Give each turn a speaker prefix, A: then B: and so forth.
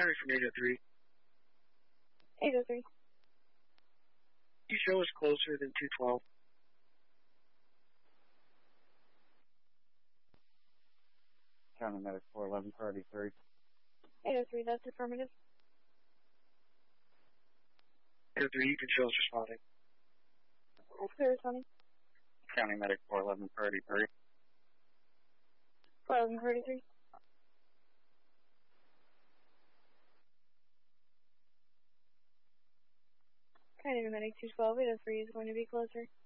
A: Sorry from 803.
B: 803.
A: You show us closer than 212.
C: County Medic 411 for 83.
B: 803, that's affirmative.
A: 803, you can show us responding.
B: Clear responding.
C: County Medic 411 for 83.
B: 411 for 83. County Medic 212, 803 is going to be closer.